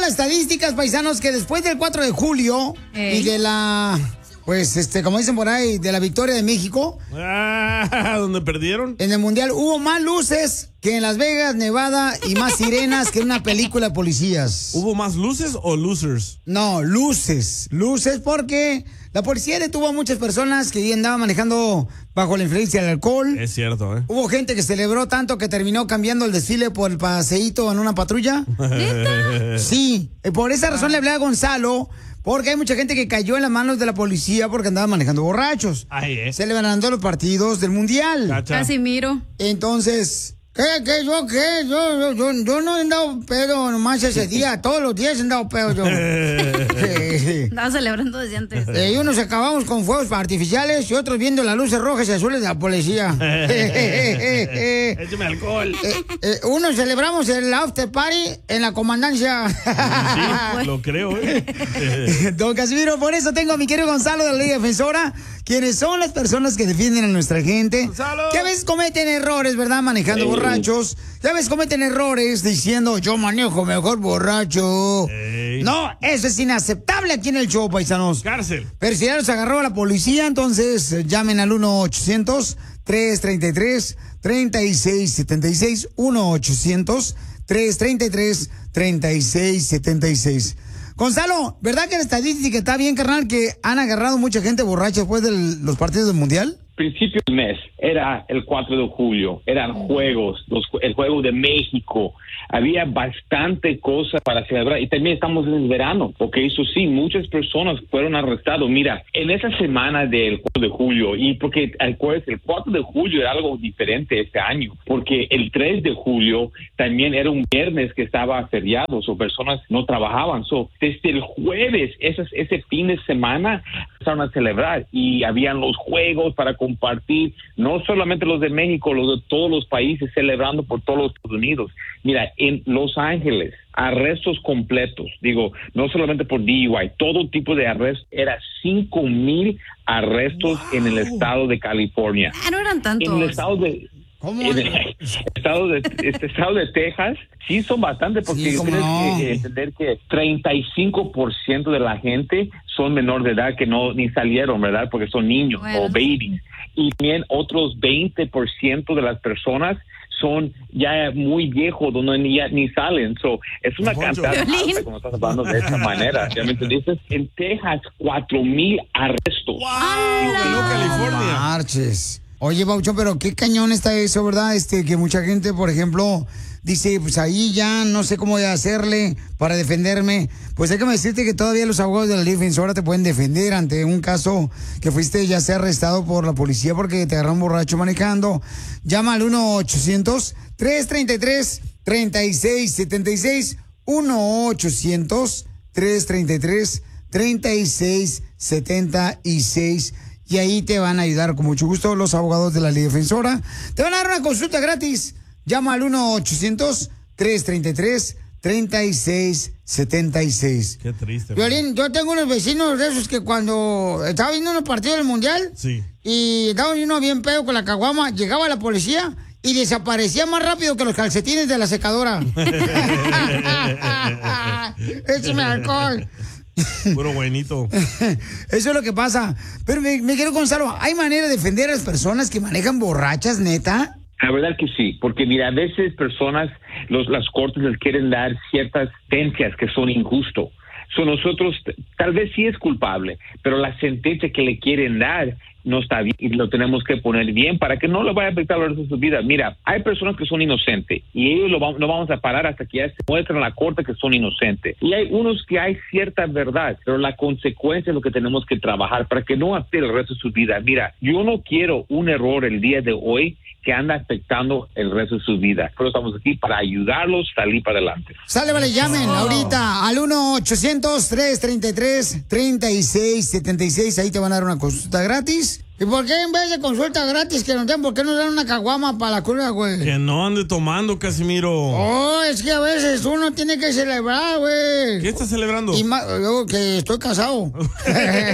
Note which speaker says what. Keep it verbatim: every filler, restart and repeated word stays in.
Speaker 1: las estadísticas, paisanos, que después del cuatro de julio Ey. y de la... Pues, este, como dicen por ahí, de la victoria de México.
Speaker 2: Ah, ¿dónde perdieron?
Speaker 1: En el Mundial hubo más luces que en Las Vegas, Nevada, y más sirenas que en una película de policías.
Speaker 2: ¿Hubo más luces o losers?
Speaker 1: No, luces. Luces porque la policía detuvo a muchas personas que andaban manejando bajo la influencia del alcohol.
Speaker 2: Es cierto, ¿eh?
Speaker 1: Hubo gente que celebró tanto que terminó cambiando el desfile por el paseíto en una patrulla. ¿Neta? Sí, por esa razón le hablé a Gonzalo. Porque hay mucha gente que cayó en las manos de la policía porque andaba manejando borrachos.
Speaker 2: Ay, eh.
Speaker 1: Celebrando los partidos del Mundial.
Speaker 3: Cacha. Casimiro.
Speaker 1: Entonces, ¿qué, qué, yo, qué? Yo, yo, yo, yo no he andado pedo nomás ese día. Todos los días he andado pedo yo.
Speaker 3: Estaba celebrando desde antes.
Speaker 1: Eh, y unos acabamos con fuegos artificiales y otros viendo las luces rojas y azules de la policía.
Speaker 2: Échame alcohol.
Speaker 1: Eh, eh, unos celebramos el after party en la comandancia.
Speaker 2: Sí, lo creo, ¿eh?
Speaker 1: Don Casimiro, por eso tengo a mi querido Gonzalo de la Liga Defensora, quienes son las personas que defienden a nuestra gente. ¡Gonzalo! Que a veces cometen errores, ¿verdad? Manejando Ey. borrachos. Que a veces cometen errores diciendo, yo manejo mejor borracho. Ey. No, eso es inaceptable aquí en el show, paisanos.
Speaker 2: Cárcel.
Speaker 1: Pero si ya los agarró la policía, entonces eh, llamen al uno ochocientos, tres treinta y tres, treinta y seis setenta y seis. uno ochocientos, tres treinta y tres, treinta y seis setenta y seis. Gonzalo, ¿verdad que la estadística está bien, carnal, que han agarrado mucha gente borracha después de los partidos del Mundial?
Speaker 4: Principio del mes, era el cuatro de julio, eran juegos, los, el juego de México, había bastante cosas para celebrar y también estamos en el verano, porque eso sí, muchas personas fueron arrestadas. Mira, en esa semana del cuatro de julio, y porque el cuatro de julio era algo diferente este año, porque el tres de julio también era un viernes que estaba feriado, o personas no trabajaban, so, desde el jueves, ese, ese fin de semana, empezaron a celebrar y habían los juegos para compartir, no solamente los de México, los de todos los países celebrando por todos los Estados Unidos. Mira, en Los Ángeles, arrestos completos, digo, no solamente por D U I, todo tipo de arrestos, era cinco mil arrestos wow. en el estado de California.
Speaker 3: Ah, no eran tantos.
Speaker 4: En el estado de...
Speaker 1: ¿Cómo?
Speaker 4: En el estado de, este estado de Texas, sí son bastante, porque sí, tienes no. que entender que treinta y cinco por ciento de la gente son menor de edad que no ni salieron, ¿verdad? Porque son niños bueno. o babies. Y también otros veinte por ciento de las personas son ya muy viejos, donde ni, ya, ni salen. So, es una cantidad alta cuando estás hablando de esa manera. ¿Ya me entendiste? En Texas, cuatro mil arrestos.
Speaker 2: ¡Wow! En California.
Speaker 1: Marches. Oye, Bauchón, pero qué cañón está eso, ¿verdad? Este, que mucha gente, por ejemplo, dice, pues ahí ya no sé cómo voy a hacerle para defenderme. Pues hay que decirte que todavía los abogados de la Liga Defensora te pueden defender ante un caso que fuiste ya sea arrestado por la policía porque te agarraron borracho manejando. Llama al uno ochocientos, tres treinta y tres, treinta y seis setenta y seis. uno ochocientos, tres treinta y tres, treinta y seis setenta y seis. Y ahí te van a ayudar con mucho gusto los abogados de la Liga Defensora. Te van a dar una consulta gratis. Llama al uno ochocientos, tres treinta y tres, treinta y seis setenta y seis.
Speaker 2: Qué triste.
Speaker 1: Violín, yo tengo unos vecinos de esos que cuando estaba viendo unos partidos del Mundial
Speaker 2: sí.
Speaker 1: y estaba uno bien pedo con la caguama, llegaba la policía y desaparecía más rápido que los calcetines de la secadora. Échame alcohol.
Speaker 2: Puro buenito.
Speaker 1: Eso es lo que pasa. Pero me, me quiero, Gonzalo, ¿hay manera de defender a las personas que manejan borrachas, neta?
Speaker 4: La verdad que sí, porque mira, a veces personas, los, las cortes les quieren dar ciertas sentencias que son injustas. So, nosotros, tal vez sí es culpable, pero la sentencia que le quieren dar no está bien y lo tenemos que poner bien para que no le vaya a afectar el resto de su vida. Mira, hay personas que son inocentes y ellos lo vamos, no vamos a parar hasta que ya se muestren en la corte que son inocentes. Y hay unos que hay cierta verdad, pero la consecuencia es lo que tenemos que trabajar para que no afecte el resto de su vida. Mira, yo no quiero un error el día de hoy que anda afectando el resto de su vida. Pero estamos aquí para ayudarlos a salir para adelante.
Speaker 1: Sale, vale, llamen oh. ahorita al uno ochocientos, tres treinta y tres, treinta y seis setenta y seis. Ahí te van a dar una consulta gratis. ¿Y por qué en vez de consulta gratis que nos den, por qué nos dan una caguama para la cura, güey?
Speaker 2: Que no ande tomando, Casimiro.
Speaker 1: Oh, es que a veces uno tiene que celebrar, güey.
Speaker 2: ¿Qué estás celebrando?
Speaker 1: Y más, yo que estoy casado.